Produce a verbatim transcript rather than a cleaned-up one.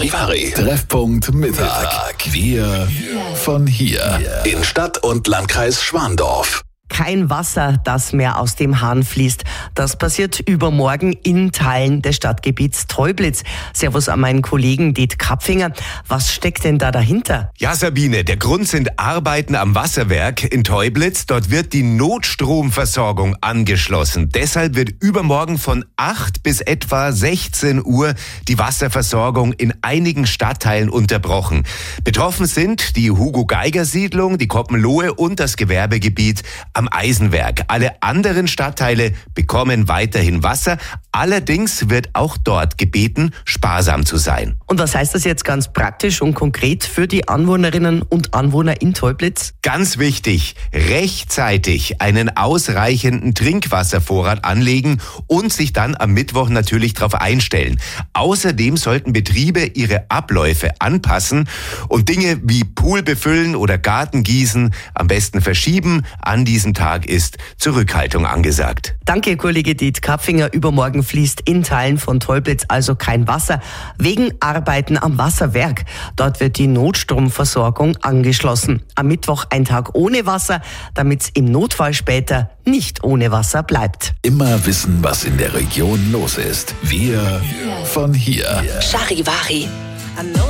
Charivari. Treffpunkt Mittag. Wir von hier. In Stadt und Landkreis Schwandorf. Kein Wasser, das mehr aus dem Hahn fließt. Das passiert übermorgen in Teilen des Stadtgebiets Teublitz. Servus an meinen Kollegen Det Kapfinger. Was steckt denn da dahinter? Ja, Sabine, der Grund sind Arbeiten am Wasserwerk in Teublitz. Dort wird die Notstromversorgung angeschlossen. Deshalb wird übermorgen von acht bis etwa sechzehn Uhr die Wasserversorgung in einigen Stadtteilen unterbrochen. Betroffen sind die Hugo-Geiger-Siedlung, die Koppenlohe und das Gewerbegebiet am Eisenwerk. Alle anderen Stadtteile bekommen weiterhin Wasser. Allerdings wird auch dort gebeten, sparsam zu sein. Und was heißt das jetzt ganz praktisch und konkret für die Anwohnerinnen und Anwohner in Teublitz? Ganz wichtig, rechtzeitig einen ausreichenden Trinkwasservorrat anlegen und sich dann am Mittwoch natürlich darauf einstellen. Außerdem sollten Betriebe ihre Abläufe anpassen und Dinge wie Pool befüllen oder Garten gießen am besten verschieben. An diesem Tag ist Zurückhaltung angesagt. Danke, Kollege Det Kapfinger. Übermorgen fließt in Teilen von Teublitz also kein Wasser, wegen Arbeiten am Wasserwerk. Dort wird die Notstromversorgung angeschlossen. Am Mittwoch ein Tag ohne Wasser, damit es im Notfall später nicht ohne Wasser bleibt. Immer wissen, was in der Region los ist. Wir von hier. Charivari.